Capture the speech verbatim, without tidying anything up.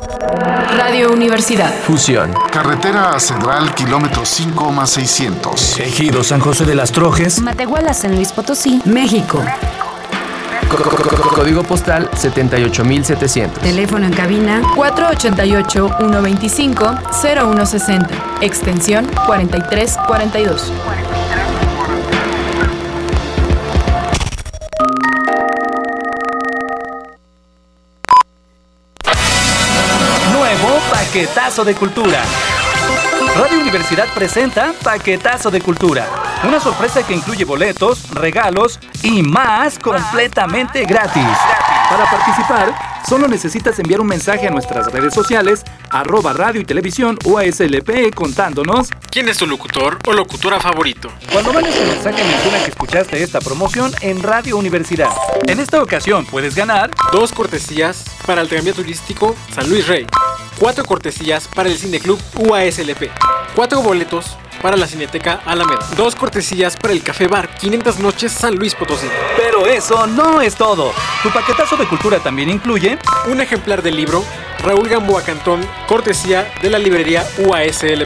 Radio Universidad. Fusión. Carretera a Cedral, kilómetro cinco más seiscientos. Ejido San José de las Trojes. Matehuala, San Luis Potosí, México. Código postal setenta y ocho mil setecientos. Teléfono en cabina cuatro ochenta y ocho, ciento veinticinco, cero uno sesenta. Extensión cuarenta y tres cuarenta y dos. Nuevo Paquetazo de Cultura. Radio Universidad presenta Paquetazo de Cultura. Una sorpresa que incluye boletos, regalos y más completamente gratis. Para participar, solo necesitas enviar un mensaje a nuestras redes sociales, arroba radio y televisión U A S L P, contándonos quién es tu locutor o locutora favorito. Cuando mandes tu mensaje, menciona que escuchaste esta promoción en Radio Universidad. En esta ocasión puedes ganar dos cortesías para el tranvía turístico San Luis Rey, cuatro cortesías para el Cineclub U A S L P, cuatro boletos para la Cineteca Alameda, dos cortesías para el Café Bar quinientas Noches San Luis Potosí. Pero eso no es todo. Tu paquetazo de cultura también incluye un ejemplar del libro Raúl Gamboa Cantón, cortesía de la librería U A S L P.